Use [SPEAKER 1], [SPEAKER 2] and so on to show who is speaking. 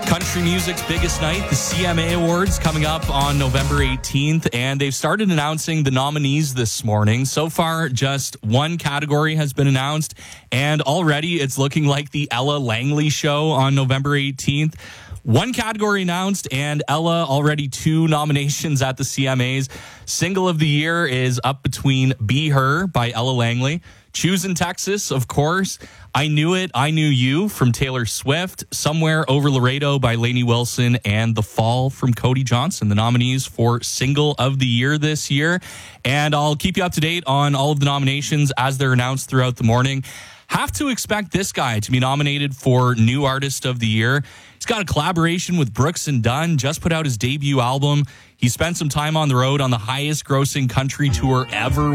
[SPEAKER 1] Country music's biggest night, the CMA Awards, coming up on November 18th, and they've started announcing the nominees this morning. So far, just one category has been announced, and already it's looking like the Ella Langley show on November 18th. One category announced, and Ella already 2 nominations at the CMAs. Single of the year is up between Be Her by Ella Langley, Choosing Texas, of course, I Knew It, I Knew You from Taylor Swift, Somewhere Over Laredo by Lainey Wilson, and The Fall from Cody Johnson, the nominees for Single of the Year this year. And I'll keep you up to date on all of the nominations as they're announced throughout the morning. Have to expect this guy to be nominated for New Artist of the Year. He's got a collaboration with Brooks and Dunn, just put out his debut album. He spent some time on the road on the highest grossing country tour ever.